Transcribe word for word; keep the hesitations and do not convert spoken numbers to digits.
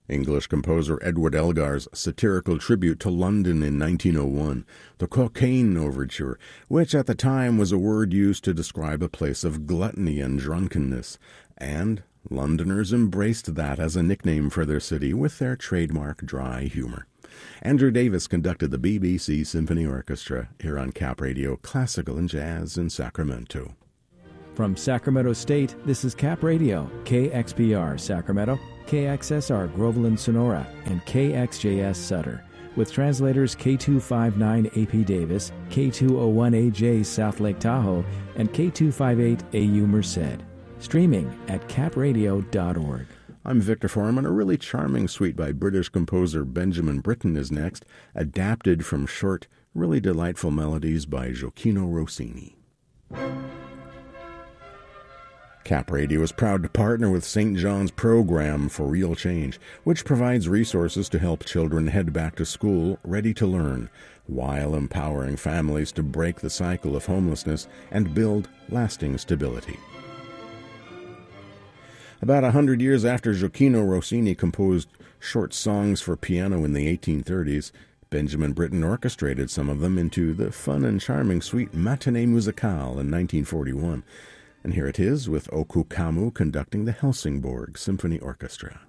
English composer Edward Elgar's satirical tribute to London in nineteen oh one, the Cocaine Overture, which at the time was a word used to describe a place of gluttony and drunkenness, and Londoners embraced that as a nickname for their city with their trademark dry humor. Andrew Davis conducted the B B C Symphony Orchestra here on Cap Radio, Classical and Jazz in Sacramento. From Sacramento State, this is Cap Radio, K X P R Sacramento, K X S R Groveland Sonora, and K X J S Sutter, with translators K two fifty-nine A P Davis, K two oh one A J South Lake Tahoe, and K two fifty-eight A U Merced. Streaming at cap radio dot org. I'm Victor Foreman. A really charming suite by British composer Benjamin Britten is next, adapted from short, really delightful melodies by Gioacchino Rossini. Cap Radio is proud to partner with Saint John's Program for Real Change, which provides resources to help children head back to school ready to learn, while empowering families to break the cycle of homelessness and build lasting stability. About a hundred years after Gioacchino Rossini composed short songs for piano in the eighteen thirties, Benjamin Britten orchestrated some of them into the fun and charming suite Matinée Musicale in nineteen forty-one. And here it is with Oku Kamu conducting the Helsingborg Symphony Orchestra.